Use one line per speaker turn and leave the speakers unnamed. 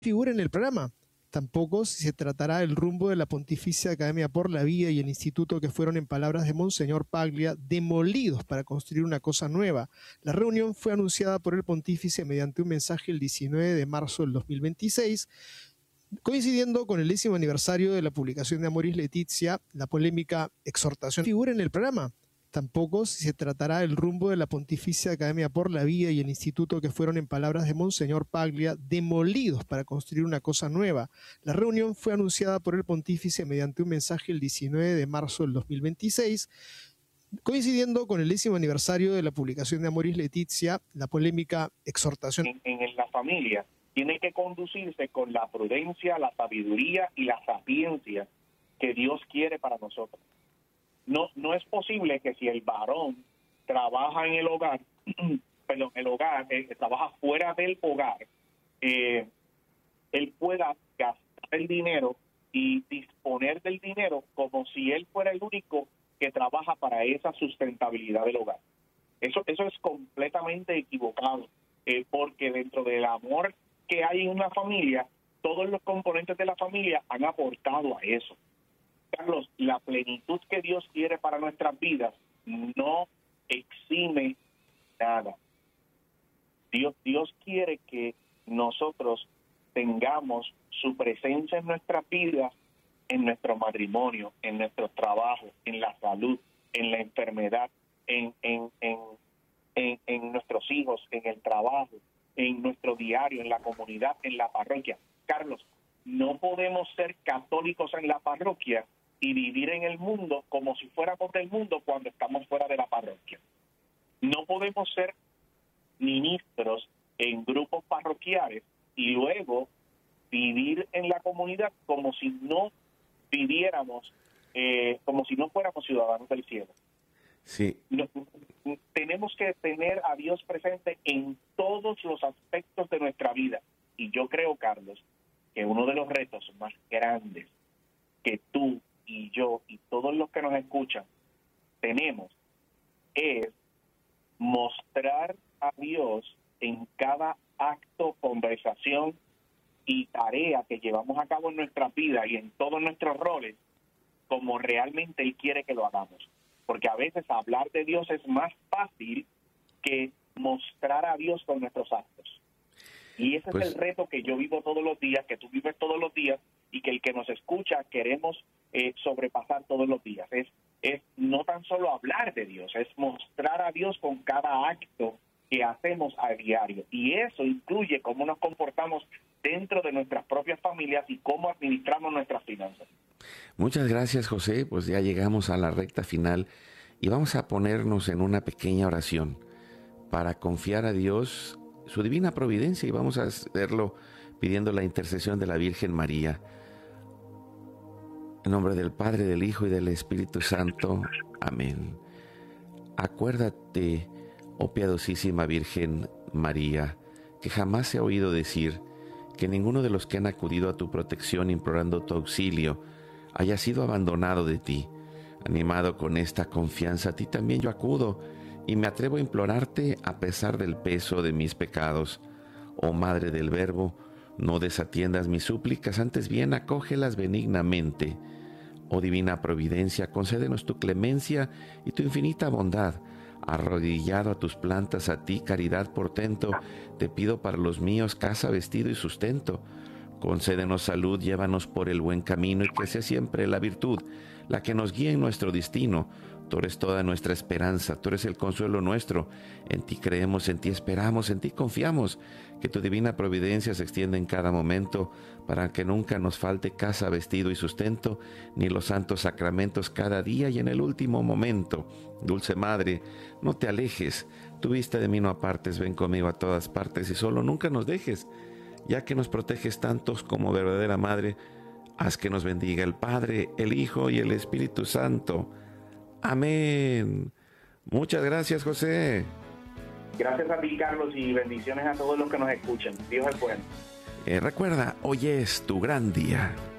figura en el programa. Tampoco si se tratará el rumbo de la Pontificia Academia por la Vida y el Instituto, que fueron, en palabras de Monseñor Paglia, demolidos para construir una cosa nueva. La reunión fue anunciada por el Pontífice mediante un mensaje el 19 de marzo del 2026, coincidiendo con el 10º aniversario de la publicación de Amoris Laetitia. La polémica exhortación figura en el programa. Tampoco si se tratará el rumbo de la Pontificia Academia por la Vida y el Instituto, que fueron, en palabras de Monseñor Paglia, demolidos para construir una cosa nueva. La reunión fue anunciada por el Pontífice mediante un mensaje el 19 de marzo del 2026, coincidiendo con el 10º aniversario de la publicación de Amoris Laetitia. La polémica exhortación
en la familia tiene que conducirse con la prudencia, la sabiduría y la sapiencia que Dios quiere para nosotros. No es posible que si el varón trabaja en el hogar, trabaja fuera del hogar, él pueda gastar el dinero y disponer del dinero como si él fuera el único que trabaja para esa sustentabilidad del hogar. Eso es completamente equivocado, porque dentro del amor que hay en una familia, todos los componentes de la familia han aportado a eso. Carlos, la plenitud que Dios quiere para nuestras vidas no exime nada. Dios quiere que nosotros tengamos su presencia en nuestras vidas, en nuestro matrimonio, en nuestro trabajo, en la salud, en la enfermedad, en nuestros hijos, en el trabajo, en nuestro diario, en la comunidad, en la parroquia. Carlos, no podemos ser católicos en la parroquia y vivir en el mundo como si fuéramos del mundo cuando estamos fuera de la parroquia. No podemos ser ministros en grupos parroquiales y luego vivir en la comunidad como si no viviéramos, como si no fuéramos ciudadanos del cielo.
Sí.
Tenemos que tener a Dios presente en todos los aspectos de nuestra vida. Y yo creo, Carlos, que uno de los retos más grandes que tú y yo y todos los que nos escuchan tenemos es mostrar a Dios en cada acto, conversación y tarea que llevamos a cabo en nuestras vidas y en todos nuestros roles, como realmente Él quiere que lo hagamos. Porque a veces hablar de Dios es más fácil que mostrar a Dios con nuestros actos. Y ese es el reto que yo vivo todos los días, que tú vives todos los días, y que el que nos escucha queremos sobrepasar todos los días. Es no tan solo hablar de Dios, es mostrar a Dios con cada acto que hacemos a diario. Y eso incluye cómo nos comportamos dentro de nuestras propias familias y cómo administramos nuestras finanzas.
Muchas gracias, José. Pues ya llegamos a la recta final y vamos a ponernos en una pequeña oración para confiar a Dios su divina providencia, y vamos a hacerlo pidiendo la intercesión de la Virgen María. En nombre del Padre, del Hijo y del Espíritu Santo. Amén. Acuérdate, oh piadosísima Virgen María, que jamás se ha oído decir que ninguno de los que han acudido a tu protección implorando tu auxilio haya sido abandonado de ti. Animado con esta confianza, a ti también yo acudo y me atrevo a implorarte a pesar del peso de mis pecados. Oh Madre del Verbo, no desatiendas mis súplicas, antes bien acógelas benignamente. Oh divina providencia, concédenos tu clemencia y tu infinita bondad. Arrodillado a tus plantas, a ti, caridad portento, te pido para los míos casa, vestido y sustento. Concédenos salud, llévanos por el buen camino, y que sea siempre la virtud la que nos guíe en nuestro destino. Tú eres toda nuestra esperanza, tú eres el consuelo nuestro. En ti creemos, en ti esperamos, en ti confiamos. Que tu divina providencia se extienda en cada momento, para que nunca nos falte casa, vestido y sustento, ni los santos sacramentos cada día y en el último momento. Dulce Madre, no te alejes, tu vista de mí no apartes, ven conmigo a todas partes y solo nunca nos dejes. Ya que nos proteges tantos como verdadera Madre, haz que nos bendiga el Padre, el Hijo y el Espíritu Santo. Amén. Muchas gracias, José.
Gracias a ti, Carlos, y bendiciones a todos los que nos escuchan. Dios es bueno.
Recuerda, hoy es tu gran día.